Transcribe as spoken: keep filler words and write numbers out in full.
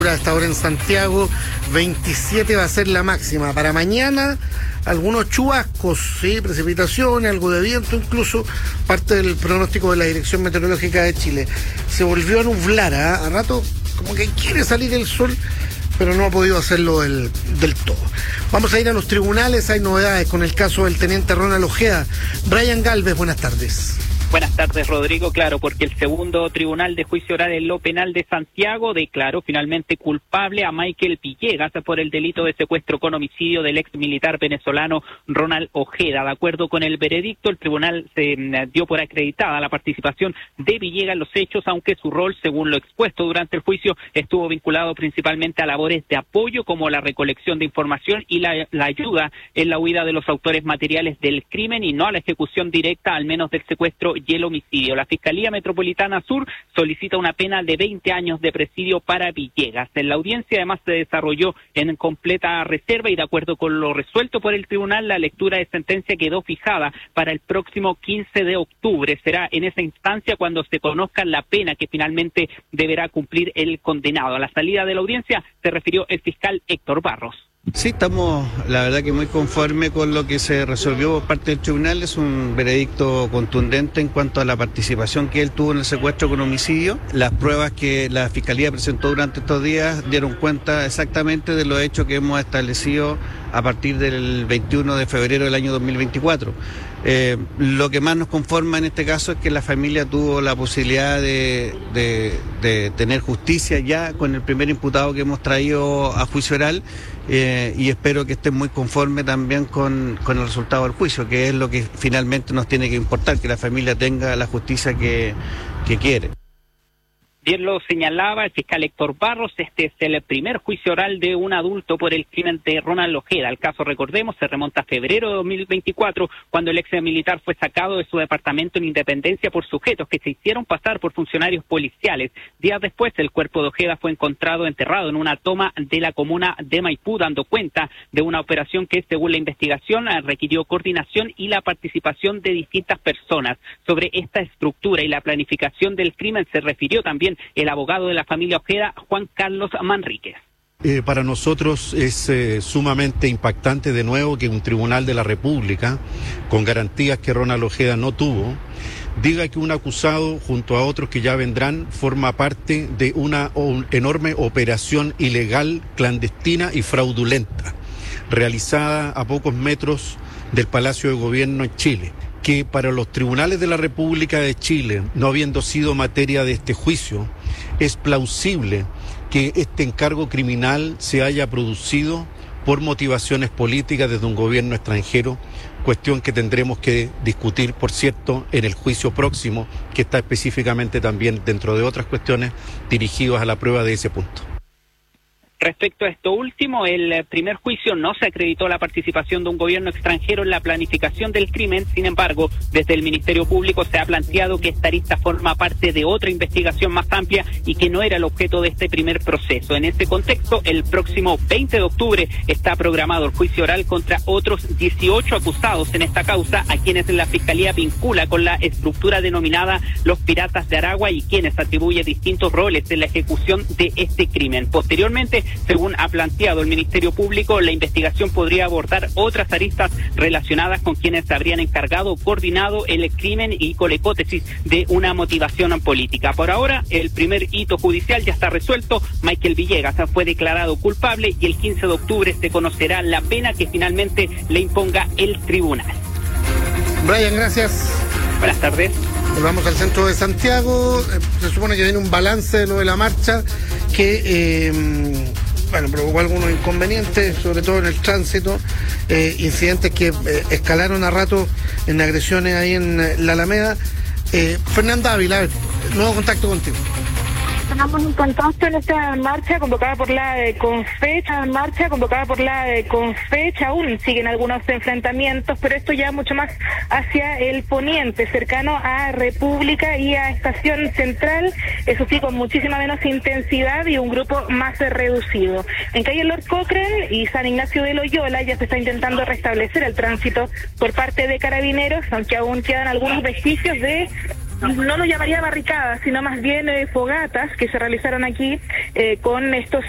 Hasta ahora en Santiago, veintisiete va a ser la máxima. Para mañana, algunos chubascos, ¿sí? Precipitaciones, algo de viento, incluso parte del pronóstico de la Dirección Meteorológica de Chile. Se volvió a nublar, ¿eh? A rato como que quiere salir el sol, pero no ha podido hacerlo del, del todo. Vamos a ir a los tribunales, hay novedades con el caso del teniente Ronald Ojeda. Brian Galvez, buenas tardes. Buenas tardes, Rodrigo. Claro, porque el segundo tribunal de juicio oral en lo penal de Santiago declaró finalmente culpable a Michael Villegas por el delito de secuestro con homicidio del ex militar venezolano Ronald Ojeda. De acuerdo con el veredicto, el tribunal se dio por acreditada la participación de Villegas en los hechos, aunque su rol, según lo expuesto durante el juicio, estuvo vinculado principalmente a labores de apoyo como la recolección de información y la, la ayuda en la huida de los autores materiales del crimen y no a la ejecución directa, al menos del secuestro y el homicidio. La Fiscalía Metropolitana Sur solicita una pena de veinte años de presidio para Villegas. En la audiencia además se desarrolló en completa reserva y de acuerdo con lo resuelto por el tribunal, la lectura de sentencia quedó fijada para el próximo quince de octubre. Será en esa instancia cuando se conozca la pena que finalmente deberá cumplir el condenado. A la salida de la audiencia se refirió el fiscal Héctor Barros. Sí, estamos la verdad que muy conforme con lo que se resolvió por parte del tribunal. Es un veredicto contundente en cuanto a la participación que él tuvo en el secuestro con homicidio. Las pruebas que la Fiscalía presentó durante estos días dieron cuenta exactamente de los hechos que hemos establecido a partir del veintiuno de febrero del año dos mil veinticuatro. Eh, lo que más nos conforma en este caso es que la familia tuvo la posibilidad de, de, de tener justicia ya con el primer imputado que hemos traído a juicio oral. Eh, y espero que estén muy conformes también con, con el resultado del juicio, que es lo que finalmente nos tiene que importar, que la familia tenga la justicia que, que quiere. Bien lo señalaba el fiscal Héctor Barros, este es el primer juicio oral de un adulto por el crimen de Ronald Ojeda. El caso, recordemos, se remonta a febrero de dos mil veinticuatro, cuando el ex militar fue sacado de su departamento en Independencia por sujetos que se hicieron pasar por funcionarios policiales. Días después, el cuerpo de Ojeda fue encontrado enterrado en una toma de la comuna de Maipú, dando cuenta de una operación que, según la investigación, requirió coordinación y la participación de distintas personas. Sobre esta estructura y la planificación del crimen se refirió también el abogado de la familia Ojeda, Juan Carlos Manríquez. Eh, para nosotros es eh, sumamente impactante de nuevo que un tribunal de la República, con garantías que Ronald Ojeda no tuvo, diga que un acusado junto a otros que ya vendrán forma parte de una un, enorme operación ilegal, clandestina y fraudulenta, realizada a pocos metros del Palacio de Gobierno en Chile, que para los tribunales de la República de Chile, no habiendo sido materia de este juicio, es plausible que este encargo criminal se haya producido por motivaciones políticas desde un gobierno extranjero, cuestión que tendremos que discutir, por cierto, en el juicio próximo, que está específicamente también dentro de otras cuestiones dirigidas a la prueba de ese punto. Respecto a esto último, el primer juicio no se acreditó la participación de un gobierno extranjero en la planificación del crimen. Sin embargo, desde el Ministerio Público se ha planteado que esta arista forma parte de otra investigación más amplia y que no era el objeto de este primer proceso. En este contexto, el próximo veinte de octubre está programado el juicio oral contra otros dieciocho acusados en esta causa, a quienes la Fiscalía vincula con la estructura denominada los Piratas de Aragua y quienes atribuye distintos roles en la ejecución de este crimen. Posteriormente, según ha planteado el Ministerio Público, la investigación podría abordar otras aristas relacionadas con quienes habrían encargado o coordinado el crimen y con la hipótesis de una motivación política. Por ahora, el primer hito judicial ya está resuelto. Michael Villegas fue declarado culpable y el quince de octubre se conocerá la pena que finalmente le imponga el tribunal. Brian, gracias. Buenas tardes. Volvamos al centro de Santiago. Se supone que viene un balance de lo de la marcha que, eh, bueno, provocó algunos inconvenientes, sobre todo en el tránsito, eh, incidentes que eh, escalaron a rato en agresiones ahí en eh, la Alameda. Eh, Fernanda Ávila, nuevo contacto contigo. Tenemos un contacto en esta marcha convocada por la eh, Confecha, marcha convocada por la eh, Confecha, aún siguen algunos enfrentamientos, pero esto ya mucho más hacia el poniente, cercano a República y a Estación Central, eso sí, con muchísima menos intensidad y un grupo más reducido. En calle Lord Cochrane y San Ignacio de Loyola ya se está intentando restablecer el tránsito por parte de Carabineros, aunque aún quedan algunos vestigios de no lo llamaría barricadas, sino más bien eh, fogatas que se realizaron aquí eh, con estos